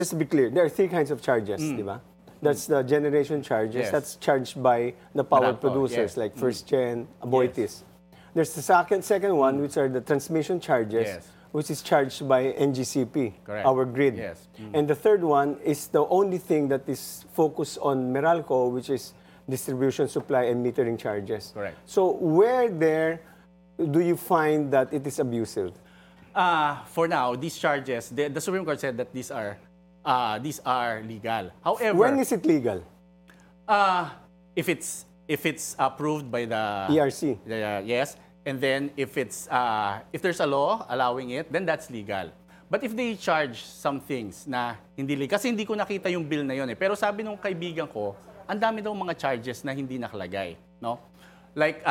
Just to be clear, there are three kinds of charges, di ba? That's the generation charges. Yes. That's charged by the power Meralco, producers yes. like First Gen, Aboitiz. There's the second one, which are the transmission charges, Yes. which is charged by NGCP, Correct. our grid. Yes. And the third one is the only thing that is focused on Meralco, which is distribution, supply, and metering charges. Correct. So where there do you find that it is abusive? For now, these charges, the Supreme Court said that these are legal. However, When is it legal? if it's approved by the ERC. yes, and then if there's a law allowing it, then that's legal. But if they charge some things na hindi legal, kasi hindi ko nakita yung bill na yun eh. Pero sabi nung kaibigan ko, ang dami daw mga charges na hindi nakalagay, no? Like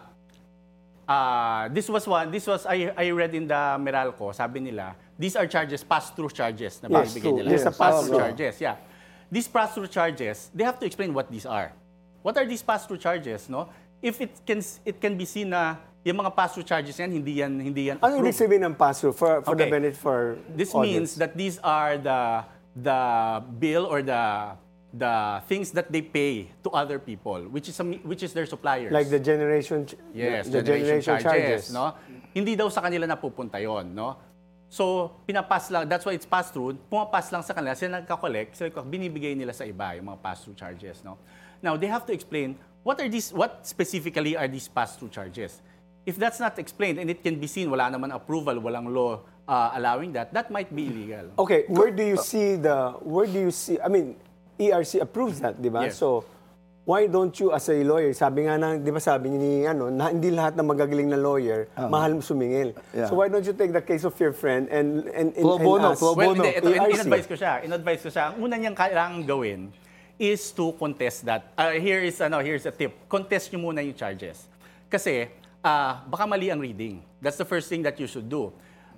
this was I read in the Meralco, sabi nila, these are charges, pass-through charges na binibigay nila. Yes, Pass-through pass-through. charges, yeah. These pass-through charges, they have to explain what these are. What are these pass-through charges, no? If it can be seen na yung mga pass-through charges yan, hindi yan Ano ibig approved. sabihin ng pass-through for the Okay. benefit for This audience? means that these are the bill or the things that they pay to other people, which is their suppliers. Like the generation, Yes, the generation charges. no? Hindi daw sa kanila napupunta 'yon, no? So, pinapass lang, that's why it's pass through. Pumapass lang sa kanila, sila nagka-collect, sila binibigay nila sa iba yung mga pass-through charges, no? Now, they have to explain what specifically are these pass-through charges. If that's not explained and it can be seen, wala naman approval, walang law allowing that might be illegal. Okay, where do you see, I mean, ERC approves that, di ba? Yes. So, why don't you as a lawyer, sabi nga na, di ba sabi ni, na hindi lahat ng magagaling na lawyer, mahal mo sumingil. Yeah. So, why don't you take the case of your friend and Pro bono, ask, pro Well, bono. hindi, ito, ERC. in-advise ko siya. Ang una niyang kailangan gawin is to contest that. Here's a tip. Contest niyo muna yung charges. Kasi, baka mali ang reading. That's the first thing that you should do.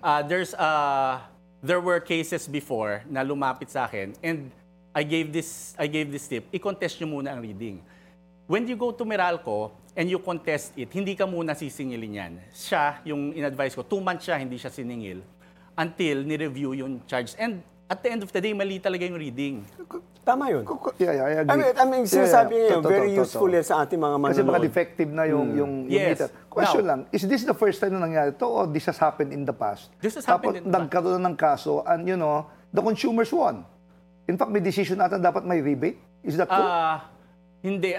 There were cases before na lumapit sa akin and I gave this tip. I-contest niyo muna ang reading. When you go to Meralco and you contest it, hindi ka muna sisingilin yan. Siya, yung in-advise ko, 2 months siya, hindi siya siningil until ni-review yung charges. And at the end of the day, mali talaga yung reading. Tama yun. Yeah, I agree. I mean, sinasabi ngayon, Totoo, very totoo. useful yan sa ating mga manonood. Kasi baka defective na yung Yes. meter. Question Now, lang, is this the first time na nangyari to or this has happened in the past? This has happened in the past. Nagkaroon ng kaso and the consumers won. In fact, may decision natin dapat may rebate. Is that true? Hindi,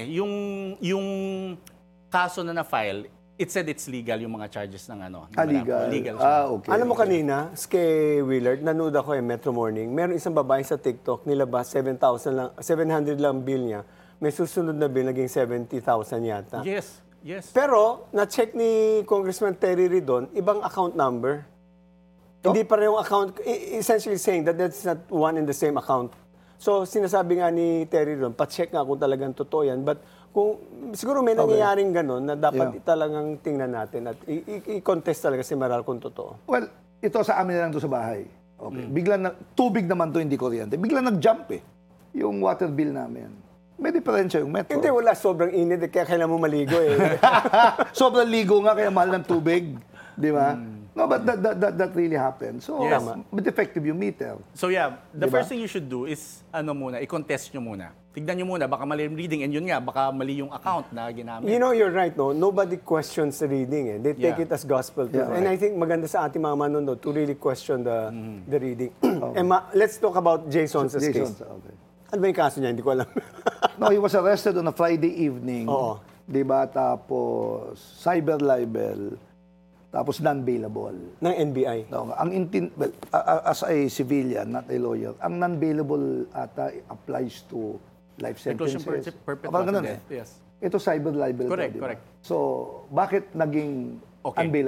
yung kaso na na-file, it said it's legal yung mga charges ng Legal. Legal siya. Okay. Alam mo kanina, Skay Willard, nanood ako Metro Morning, meron isang babae sa TikTok, nilabas 700 lang bill niya. May susunod na bill, naging 70,000 yata. Yes. Pero, na-check ni Congressman Terry Ridon, ibang account number. Hindi parehong account, essentially saying that that's not one and the same account. So, sinasabi nga ni Terry Ridon, pa-check nga kung talagang totoo yan. But, siguro may nangyayaring ganun na dapat talagang tingnan natin at i-contest talaga si Maral kung totoo. Well, ito sa amin na lang to sa bahay. Okay. Biglang tubig naman to, hindi kuryente. Biglang nag-jump yung water bill namin. May diferensya yung metro. Hindi, wala. Sobrang init. Kaya kailangan mo maligo eh. Sobrang ligo nga, kaya mahal ng tubig. Di ba? No, but that really happened. So, Yes. defective yung meter. So yeah, the Diba? first thing you should do is, i-contest nyo muna. Tignan nyo muna, baka mali yung reading, and yun nga, baka mali yung account na ginamit. You know, you're right, no? Nobody questions the reading eh. They take Yeah. it as gospel truth. Yeah, And I right. think maganda sa ating mga manonood to really question the reading. Emma, let's talk about Jason's case. Okay. Ano ba yung kaso niya? Hindi ko alam. No, he was arrested on a Friday evening. Oo. Di ba? Tapos, cyber libel. Tapos, non-bailable. ng NBI. No, well, as a civilian, not a lawyer, ang non-bailable ata applies to life Reclusion sentences. perpetual Parang to ganun death, yes. Ito cyber libel. Correct, to, di ba? correct. So, bakit naging Okay. unbailable?